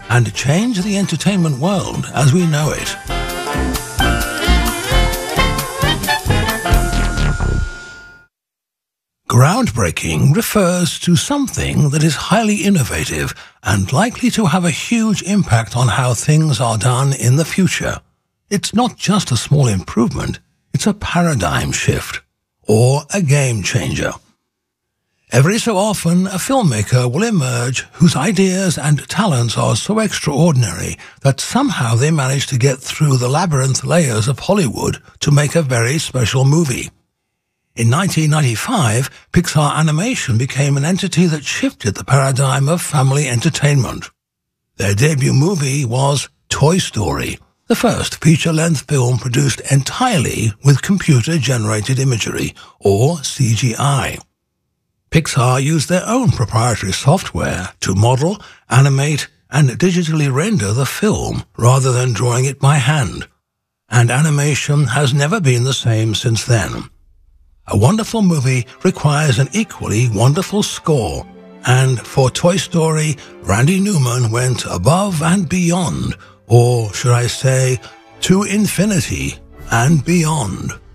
and change the entertainment world as we know it. Groundbreaking refers to something that is highly innovative and likely to have a huge impact on how things are done in the future. It's not just a small improvement, it's a paradigm shift, or a game changer. Every so often, a filmmaker will emerge whose ideas and talents are so extraordinary that somehow they manage to get through the labyrinth layers of Hollywood to make a very special movie. In 1995, Pixar Animation became an entity that shifted the paradigm of family entertainment. Their debut movie was Toy Story, the first feature-length film produced entirely with computer-generated imagery, or CGI. Pixar used their own proprietary software to model, animate, and digitally render the film rather than drawing it by hand. And animation has never been the same since then. A wonderful movie requires an equally wonderful score, and for Toy Story, Randy Newman went above and beyond, or should I say, to infinity and beyond.